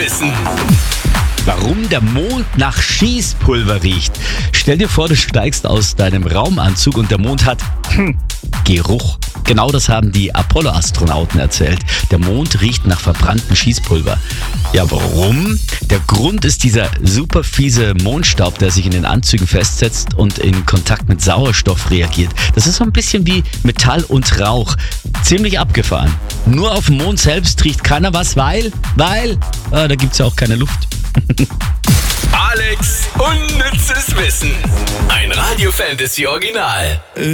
Wissen. Warum der Mond nach Schießpulver riecht. Stell dir vor, du steigst aus deinem Raumanzug und der Mond hat Geruch. Genau das haben die Apollo-Astronauten erzählt. Der Mond riecht nach verbranntem Schießpulver. Ja, warum? Der Grund ist dieser super fiese Mondstaub, der sich in den Anzügen festsetzt und in Kontakt mit Sauerstoff reagiert. Das ist so ein bisschen wie Metall und Rauch. Ziemlich abgefahren. Nur auf dem Mond selbst riecht keiner was, weil da gibt's ja auch keine Luft. Alex, unnützes Wissen. Ein Radio Fantasy Original.